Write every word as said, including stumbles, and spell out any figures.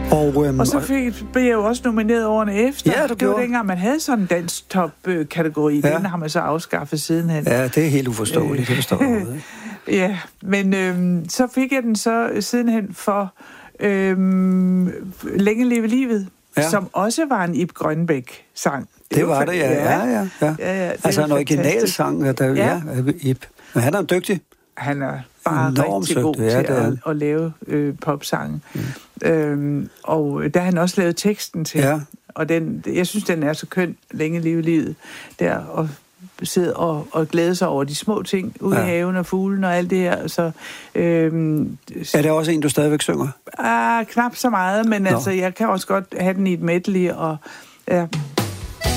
Og, øhm, og så fik, blev jeg jo også nomineret årene efter. Ja, du det gjorde. var dengang, man havde sådan en dansk top-kategori. Ja. Den har man så afskaffet sidenhen. Ja, det er helt uforståeligt, øh. det forstår jeg ikke. Ja, men øhm, så fik jeg den så sidenhen for øhm, Længe leve livet, ja. Som også var en Ib Grønbæk-sang. Det, det var, var det, ja. ja, ja, ja. ja, ja altså en originalsang, der, ja. ja, Ib. Men han er dygtig. Han er bare rigtig søgt, god ja, til at, at lave øh, popsange. Mm. Øhm, og der har han også lavet teksten til. Ja. Og den, jeg synes, den er så køn, Længe leve livet, der og sidde og, og glæde sig over de små ting ude ja. I haven og fuglen og alt det her. Så, øhm, er det også en, du stadigvæk synger? Ah, knap så meget, men Nå. altså, jeg kan også godt have den i et medley og ja.